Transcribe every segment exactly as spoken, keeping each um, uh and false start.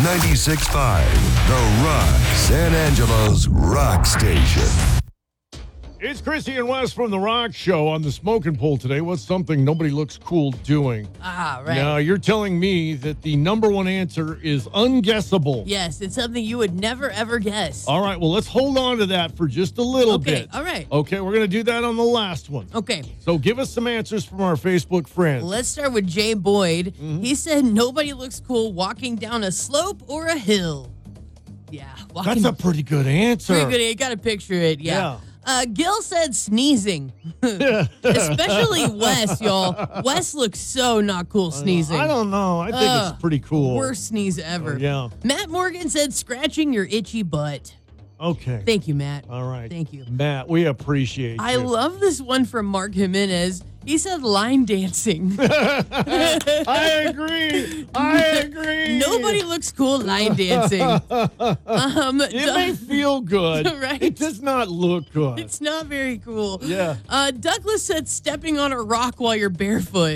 ninety-six point five, The Rock, San Angelo's rock station. It's Chrissy and Wes from The Rock Show on the Smoking Pool today. What's something nobody looks cool doing? Ah, right. Now, you're telling me that the number one answer is unguessable. Yes, it's something you would never, ever guess. All right, well, let's hold on to that for just a little Okay, bit. all right. Okay, we're going to do that on the last one. Okay, So give us some answers from our Facebook friends. let's start with Jay Boyd. Mm-hmm. He said nobody looks cool walking down a slope or a hill. Yeah, walking. That's a pretty good answer. pretty good. You got to picture it. Yeah. Yeah. Uh, Gil said sneezing. Especially Wes, y'all. Wes looks so not cool sneezing. I don't know. I think Ugh, it's pretty cool. Worst sneeze ever. Oh, yeah. Matt Morgan said scratching your itchy butt. Okay. Thank you, Matt. All right. Thank you. Matt, we appreciate I you. love this one from Mark Jimenez. He said line dancing. I agree. I agree. Nobody looks cool line dancing. Um, It may feel good. Right? It does not look good. It's not very cool. Yeah. Uh, Douglas said stepping on a rock while you're barefoot.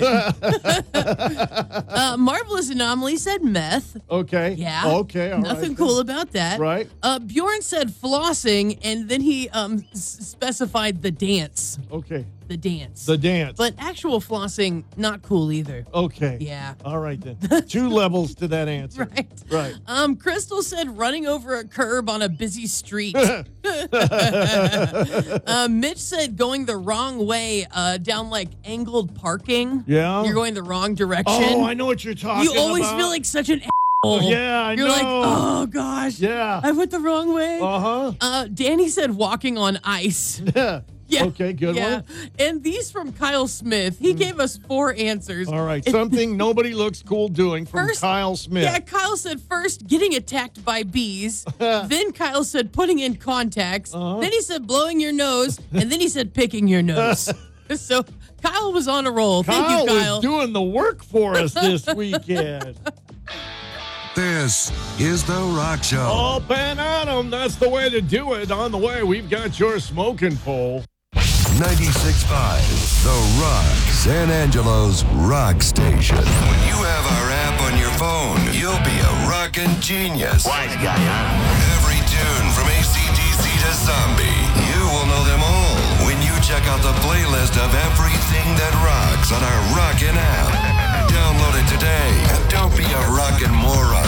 uh, Marvelous Anomaly said meth. Okay. Yeah. Okay. All Nothing right. cool about that. Right. Uh, Bjorn said flossing, and then he um, s- specified the dance. Okay. The dance. The dance. But actual flossing, not cool either. okay. Yeah. All right then. Two levels to that answer. Right. Right. Um, Crystal said running over a curb on a busy street. uh, Mitch said going the wrong way uh, down like angled parking. Yeah. You're going the wrong direction. Oh, I know what you're talking You always about. feel like such an asshole. Yeah, I You're know. like, oh gosh. Yeah. I went the wrong way. Uh-huh. Uh, Danny said walking on ice. Yeah. Yeah. Okay, good yeah. one. And these from Kyle Smith. He gave us four answers. All right. Something nobody looks cool doing from First- Kyle Smith. Yeah, Kyle said first getting attacked by bees. Then Kyle said putting in contacts. Uh-huh. Then he said blowing your nose. And then he said picking your nose. So Kyle was on a roll. Thank Kyle you, Kyle. was doing the work for us this weekend. This is The Rock Show. Oh, Ben Adam, that's the way to do it. On the way, we've got your smoking pole. ninety-six point five, The Rock, San Angelo's rock station. When you have our app on your phone, you'll be a rockin' genius. Wise guy, huh? Every tune from A C D C to Zombie, you will know them all when you check out the playlist of everything that rocks on our rockin' app. Download it today and don't be a rockin' moron.